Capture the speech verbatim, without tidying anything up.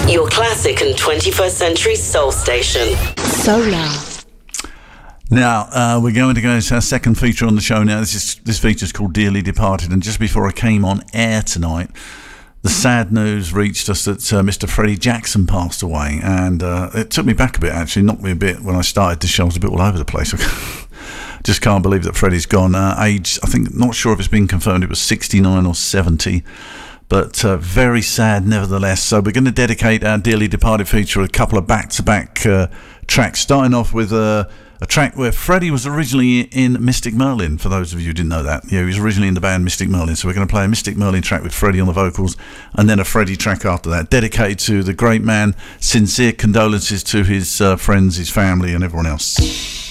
Your classic and twenty-first century soul station. Solar. Now, uh, we're going to go to our second feature on the show now. This is this feature is called Dearly Departed, and just before I came on air tonight, the sad news reached us that uh, Mister Freddie Jackson passed away, and uh, it took me back a bit, actually, knocked me a bit when I started the show. I was a bit all over the place. Just can't believe that Freddie's gone. Uh, age, I think, not sure if it's been confirmed, it was sixty-nine or seventy, but uh, very sad nevertheless. So we're going to dedicate our Dearly Departed feature with a couple of back-to-back uh, tracks, starting off with uh, a track where Freddie was originally in Mystic Merlin, for those of you who didn't know that. Yeah, he was originally in the band Mystic Merlin, so we're going to play a Mystic Merlin track with Freddie on the vocals, and then a Freddie track after that, dedicated to the great man. Sincere condolences to his uh, friends, his family, and everyone else.